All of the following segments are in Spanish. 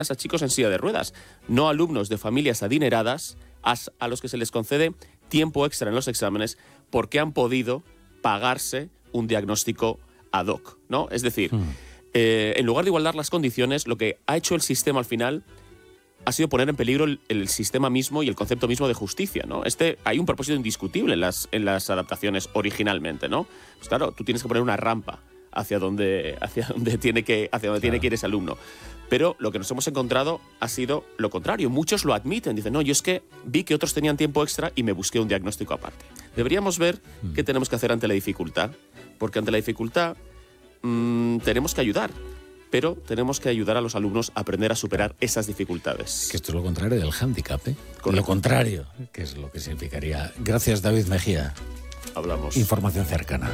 a chicos en silla de ruedas, no alumnos de familias adineradas a los que se les concede tiempo extra en los exámenes porque han podido pagarse un diagnóstico ad hoc, ¿no? Es decir, en lugar de igualar las condiciones, lo que ha hecho el sistema al final ha sido poner en peligro el sistema mismo y el concepto mismo de justicia, ¿no? Hay un propósito indiscutible en las adaptaciones originalmente, ¿no? Pues claro, tú tienes que poner una rampa hacia donde tiene que ir ese alumno. Pero lo que nos hemos encontrado ha sido lo contrario. Muchos lo admiten, dicen, no, yo es que vi que otros tenían tiempo extra y me busqué un diagnóstico aparte. Deberíamos ver qué tenemos que hacer ante la dificultad, porque ante la dificultad tenemos que ayudar, pero tenemos que ayudar a los alumnos a aprender a superar esas dificultades. Que esto es lo contrario del hándicap, ¿eh? Correcto. Lo contrario, que es lo que significaría. Gracias, David Mejía. Hablamos. Información cercana.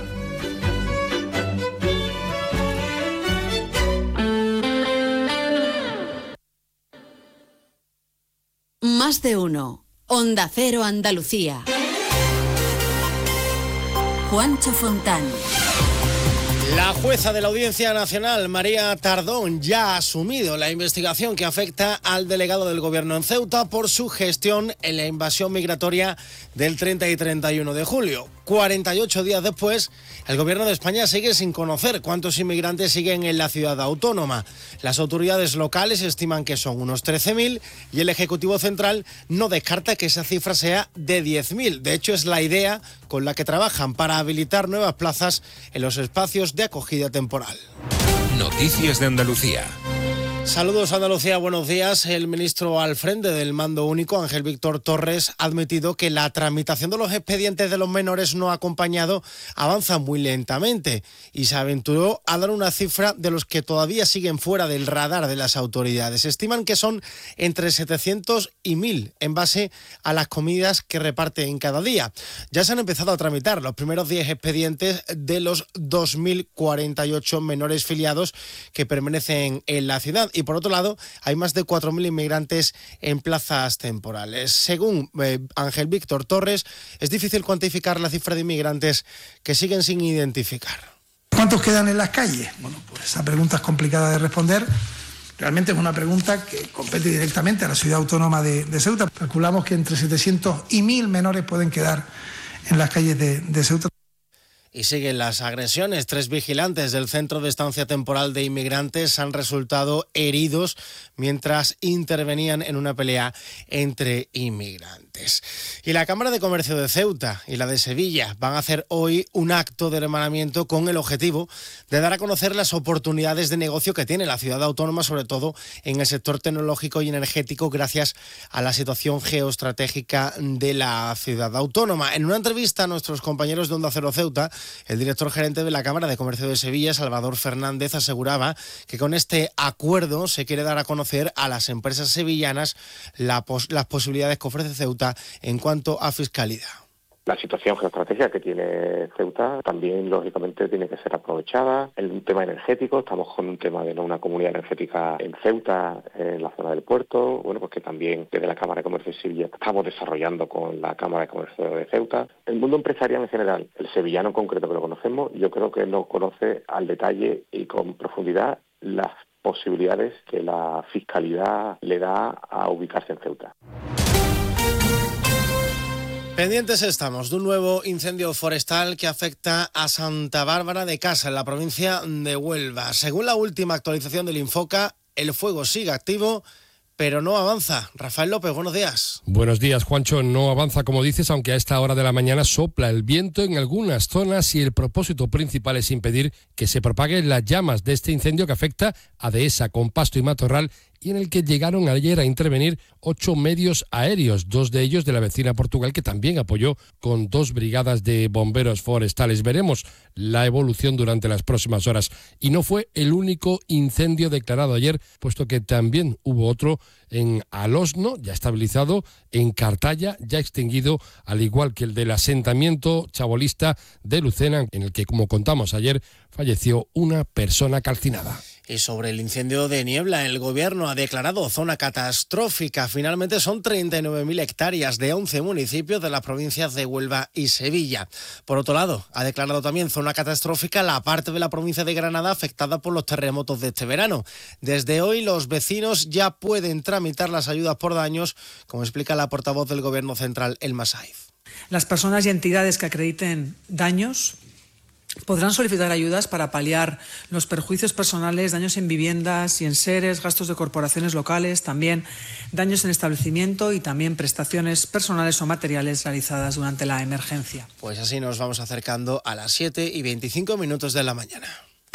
Más de uno. Onda Cero Andalucía. Juancho Fontán. La jueza de la Audiencia Nacional, María Tardón, ya ha asumido la investigación que afecta al delegado del Gobierno en Ceuta por su gestión en la invasión migratoria del 30 y 31 de julio. 48 días después, el Gobierno de España sigue sin conocer cuántos inmigrantes siguen en la ciudad autónoma. Las autoridades locales estiman que son unos 13.000 y el Ejecutivo Central no descarta que esa cifra sea de 10.000. De hecho, es la idea con la que trabajan para habilitar nuevas plazas en los espacios de acogida temporal. Noticias de Andalucía. Saludos Andalucía, buenos días. El ministro al frente del Mando Único, Ángel Víctor Torres, ha admitido que la tramitación de los expedientes de los menores no acompañado avanza muy lentamente y se aventuró a dar una cifra de los que todavía siguen fuera del radar de las autoridades. Estiman que son entre 700 y 1.000 en base a las comidas que reparten cada día. Ya se han empezado a tramitar los primeros 10 expedientes de los 2.048 menores filiados que permanecen en la ciudad. Y por otro lado, hay más de 4.000 inmigrantes en plazas temporales. Según Ángel Víctor Torres, es difícil cuantificar la cifra de inmigrantes que siguen sin identificar. ¿Cuántos quedan en las calles? Bueno, pues esa pregunta es complicada de responder. Realmente es una pregunta que compete directamente a la ciudad autónoma de Ceuta. Calculamos que entre 700 y 1.000 menores pueden quedar en las calles de Ceuta. Y siguen las agresiones. 3 vigilantes del Centro de Estancia Temporal de Inmigrantes han resultado heridos mientras intervenían en una pelea entre inmigrantes. Y la Cámara de Comercio de Ceuta y la de Sevilla van a hacer hoy un acto de hermanamiento con el objetivo de dar a conocer las oportunidades de negocio que tiene la ciudad autónoma, sobre todo en el sector tecnológico y energético, gracias a la situación geoestratégica de la ciudad autónoma. En una entrevista a nuestros compañeros de Onda Cero Ceuta, el director gerente de la Cámara de Comercio de Sevilla, Salvador Fernández, aseguraba que con este acuerdo se quiere dar a conocer a las empresas sevillanas las posibilidades que ofrece Ceuta en cuanto a fiscalidad. La situación geoestratégica que tiene Ceuta también, lógicamente, tiene que ser aprovechada. En un tema energético, estamos con un tema de una comunidad energética en Ceuta, en la zona del puerto, bueno, pues que también desde la Cámara de Comercio de Sevilla estamos desarrollando con la Cámara de Comercio de Ceuta. El mundo empresarial en general, el sevillano en concreto que lo conocemos, yo creo que no conoce al detalle y con profundidad las posibilidades que la fiscalidad le da a ubicarse en Ceuta. Pendientes estamos de un nuevo incendio forestal que afecta a Santa Bárbara de Casa, en la provincia de Huelva. Según la última actualización del Infoca, el fuego sigue activo, pero no avanza. Rafael López, buenos días. Buenos días, Juancho. No avanza, como dices, aunque a esta hora de la mañana sopla el viento en algunas zonas y el propósito principal es impedir que se propaguen las llamas de este incendio que afecta a Dehesa, con pasto y matorral, y en el que llegaron ayer a intervenir 8 medios aéreos, 2 de ellos de la vecina Portugal, que también apoyó con 2 brigadas de bomberos forestales. Veremos la evolución durante las próximas horas. Y no fue el único incendio declarado ayer, puesto que también hubo otro en Alosno, ya estabilizado, en Cartaya, ya extinguido, al igual que el del asentamiento chabolista de Lucena, en el que, como contamos ayer, falleció una persona calcinada. Y sobre el incendio de Niebla, el Gobierno ha declarado zona catastrófica. Finalmente son 39.000 hectáreas de 11 municipios de las provincias de Huelva y Sevilla. Por otro lado, ha declarado también zona catastrófica la parte de la provincia de Granada afectada por los terremotos de este verano. Desde hoy los vecinos ya pueden tramitar las ayudas por daños, como explica la portavoz del Gobierno central, Elma Saiz. Las personas y entidades que acrediten daños podrán solicitar ayudas para paliar los perjuicios personales, daños en viviendas y en seres, gastos de corporaciones locales, también daños en establecimiento y también prestaciones personales o materiales realizadas durante la emergencia. Pues así nos vamos acercando a las 7:25 de la mañana.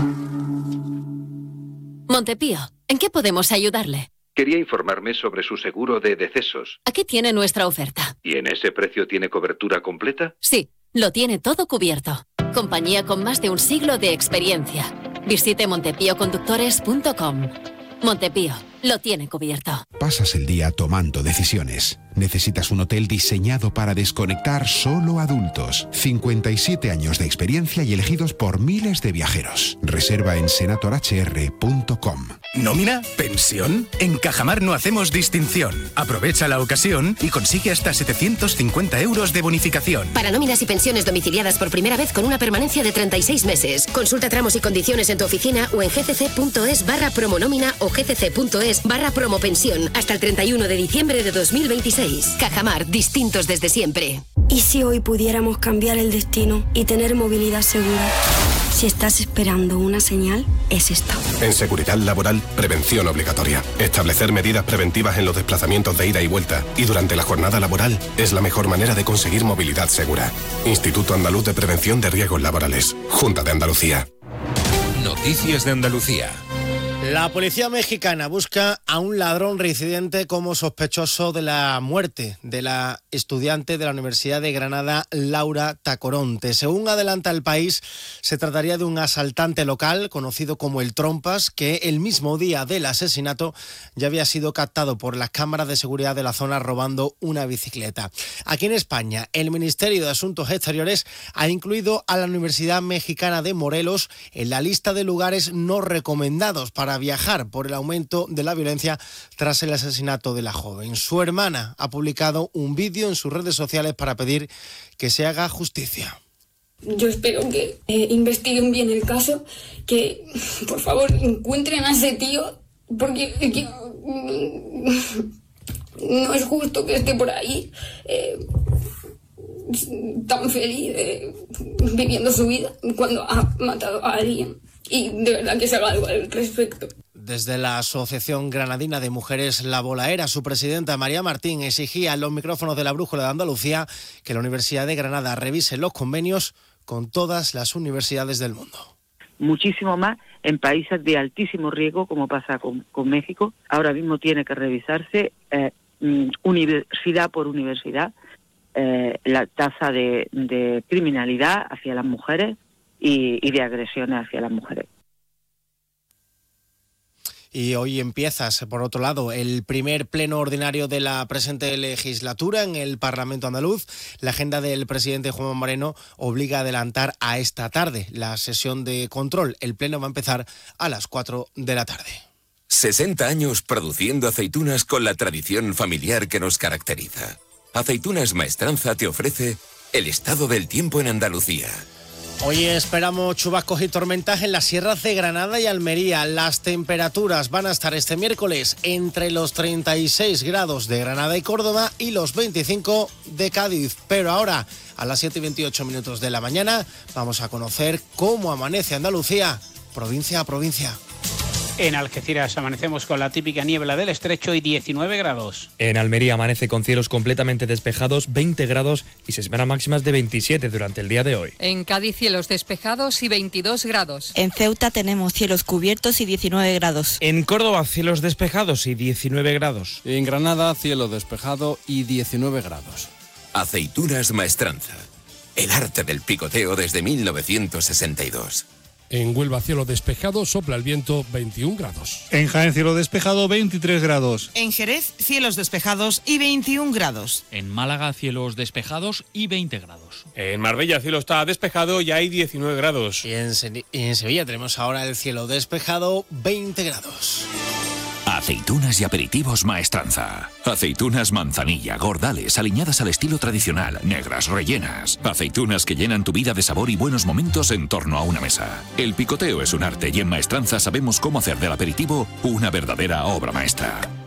Montepío, ¿en qué podemos ayudarle? Quería informarme sobre su seguro de decesos. Aquí tiene nuestra oferta. ¿Y en ese precio tiene cobertura completa? Sí, lo tiene todo cubierto. Compañía con más de un siglo de experiencia. Visite montepíoconductores.com. Montepío, lo tiene cubierto. Pasas el día tomando decisiones. Necesitas un hotel diseñado para desconectar solo adultos. 57 años de experiencia y elegidos por miles de viajeros. Reserva en senatorhr.com. ¿Nómina? ¿Pensión? En Cajamar no hacemos distinción. Aprovecha la ocasión y consigue hasta 750 euros de bonificación. Para nóminas y pensiones domiciliadas por primera vez con una permanencia de 36 meses. Consulta tramos y condiciones en tu oficina o en gcc.es/promonómina o gcc.es/promopensión hasta el 31 de diciembre de 2026. Cajamar, distintos desde siempre. ¿Y si hoy pudiéramos cambiar el destino y tener movilidad segura? Si estás esperando una señal, es esta. En seguridad laboral, prevención obligatoria. Establecer medidas preventivas en los desplazamientos de ida y vuelta y durante la jornada laboral es la mejor manera de conseguir movilidad segura. Instituto Andaluz de Prevención de Riesgos Laborales. Junta de Andalucía. Noticias de Andalucía. La policía mexicana busca a un ladrón reincidente como sospechoso de la muerte de la estudiante de la Universidad de Granada, Laura Tacoronte. Según adelanta El País, se trataría de un asaltante local conocido como el Trompas, que el mismo día del asesinato ya había sido captado por las cámaras de seguridad de la zona robando una bicicleta. Aquí en España, el Ministerio de Asuntos Exteriores ha incluido a la Universidad Mexicana de Morelos en la lista de lugares no recomendados para viajar por el aumento de la violencia tras el asesinato de la joven. Su hermana ha publicado un vídeo en sus redes sociales para pedir que se haga justicia. Yo espero que investiguen bien el caso, que por favor encuentren a ese tío, porque no es justo que esté por ahí tan feliz viviendo su vida cuando ha matado a alguien. Y de verdad que se haga algo al respecto. Desde la Asociación Granadina de Mujeres La Bolaera, su presidenta María Martín exigía en los micrófonos de la Brújula de Andalucía que la Universidad de Granada revise los convenios con todas las universidades del mundo. Muchísimo más en países de altísimo riesgo, como pasa con México. Ahora mismo tiene que revisarse universidad por universidad la tasa de criminalidad hacia las mujeres y de agresiones hacia las mujeres. Y hoy empieza, por otro lado, el primer pleno ordinario de la presente legislatura en el Parlamento andaluz. La agenda del presidente Juanma Moreno obliga a adelantar a esta tarde la sesión de control. El pleno va a empezar a las 4 de la tarde. 60 años produciendo aceitunas con la tradición familiar que nos caracteriza. Aceitunas Maestranza te ofrece el estado del tiempo en Andalucía. Hoy esperamos chubascos y tormentas en las sierras de Granada y Almería. Las temperaturas van a estar este miércoles entre los 36 grados de Granada y Córdoba y los 25 de Cádiz. Pero ahora, a las 7:28 de la mañana, vamos a conocer cómo amanece Andalucía, provincia a provincia. En Algeciras amanecemos con la típica niebla del estrecho y 19 grados. En Almería amanece con cielos completamente despejados, 20 grados y se esperan máximas de 27 durante el día de hoy. En Cádiz cielos despejados y 22 grados. En Ceuta tenemos cielos cubiertos y 19 grados. En Córdoba cielos despejados y 19 grados. En Granada cielo despejado y 19 grados. Aceitunas Maestranza. El arte del picoteo desde 1962. En Huelva, cielo despejado, sopla el viento, 21 grados. En Jaén, cielo despejado, 23 grados. En Jerez, cielos despejados y 21 grados. En Málaga, cielos despejados y 20 grados. En Marbella, cielo está despejado y hay 19 grados. Y en Sevilla tenemos ahora el cielo despejado, 20 grados. Aceitunas y aperitivos Maestranza. Aceitunas manzanilla, gordales, aliñadas al estilo tradicional, negras, rellenas. Aceitunas que llenan tu vida de sabor y buenos momentos en torno a una mesa. El picoteo es un arte y en Maestranza sabemos cómo hacer del aperitivo una verdadera obra maestra.